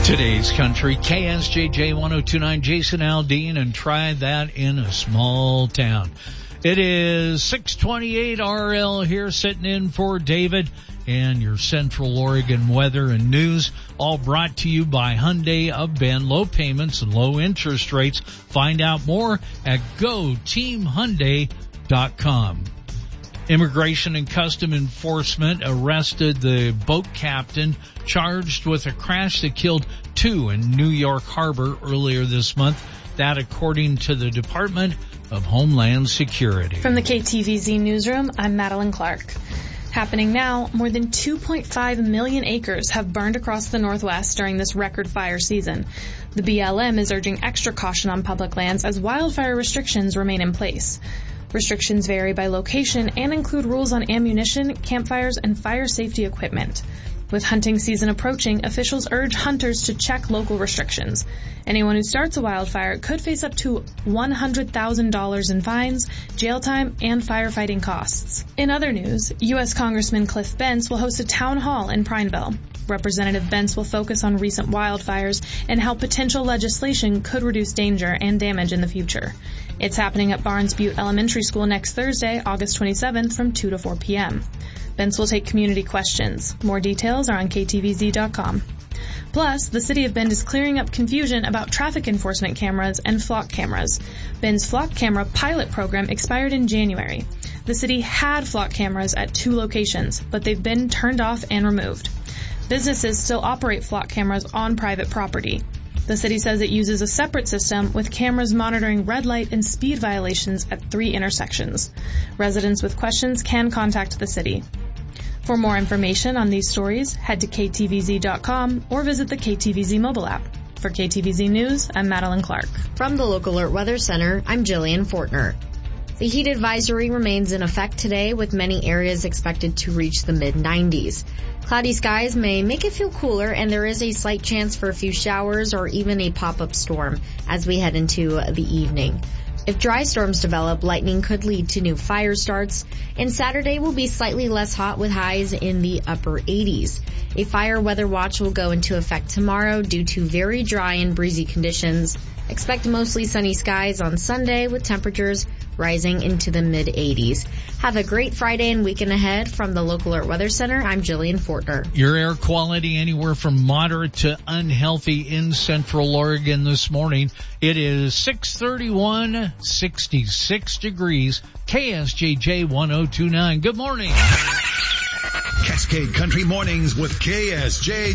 Today's country, KSJJ 1029, Jason Aldean, and try that in a small town. It is 6:28 RL here, sitting in for David, and your Central Oregon weather and news, all brought to you by Hyundai of Bend. Low payments and low interest rates. Find out more at GoTeamHyundai.com. Immigration and Custom Enforcement arrested the boat captain charged with a crash that killed 2 in New York Harbor earlier this month. That according to the Department of Homeland Security. From the KTVZ Newsroom, I'm Madeline Clark. Happening now, more than 2.5 million acres have burned across the Northwest during this record fire season. The BLM is urging extra caution on public lands as wildfire restrictions remain in place. Restrictions vary by location and include rules on ammunition, campfires, and fire safety equipment. With hunting season approaching, officials urge hunters to check local restrictions. Anyone who starts a wildfire could face up to $100,000 in fines, jail time, and firefighting costs. In other news, U.S. Congressman Cliff Bentz will host a town hall in Prineville. Representative Bentz will focus on recent wildfires and how potential legislation could reduce danger and damage in the future. It's happening at Barnes Butte Elementary School next Thursday, August 27th from 2 to 4 p.m. Bentz will take community questions. More details are on KTVZ.com. Plus, the City of Bend is clearing up confusion about traffic enforcement cameras and flock cameras. Bend's flock camera pilot program expired in January. The city had flock cameras at 2 locations, but they've been turned off and removed. Businesses still operate flock cameras on private property. The city says it uses a separate system with cameras monitoring red light and speed violations at 3 intersections. Residents with questions can contact the city. For more information on these stories, head to KTVZ.com or visit the KTVZ mobile app. For KTVZ News, I'm Madeline Clark. From the Local Alert Weather Center, I'm Jillian Fortner. The heat advisory remains in effect today, with many areas expected to reach the mid-90s. Cloudy skies may make it feel cooler, and there is a slight chance for a few showers or even a pop-up storm as we head into the evening. If dry storms develop, lightning could lead to new fire starts, and Saturday will be slightly less hot with highs in the upper 80s. A fire weather watch will go into effect tomorrow due to very dry and breezy conditions. Expect mostly sunny skies on Sunday with temperatures rising into the mid-80s. Have a great Friday and weekend ahead. From the Local Alert Weather Center, I'm Jillian Fortner. Your air quality anywhere from moderate to unhealthy in Central Oregon this morning. It is 6:31, 66 degrees. KSJJ 1029. Good morning. Cascade Country Mornings with KSJ.